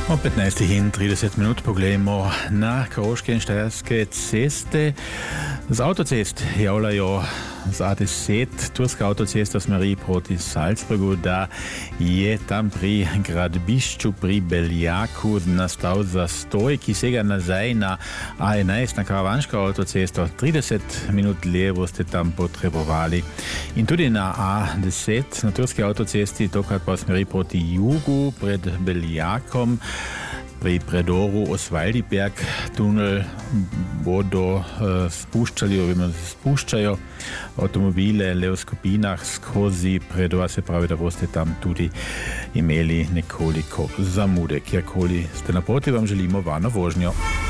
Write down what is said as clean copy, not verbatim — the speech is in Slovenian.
O 15:30 poglejmo na koroške in štajerske ceste. Z avtocest javljajo z A10, turska avtocesta v smeri proti Salzburgu, da je tam pri gradbišču pri Beljaku nastal zastoj, ki sega nazaj na A11, na karavanško avtocesto. 30 minut levo ste tam potrebovali. In tudi na A10, na turski avtocesti, tokrat pa v smeri proti jugu, pred Beljakom, pri predoru Oswaldiberg tunel bodo spuščajo avtomobile le v skupinah skozi predor, se pravi, da boste tam tudi imeli nekoliko zamude. Kjerkoli ste na poti, vam želimo varno vožnjo.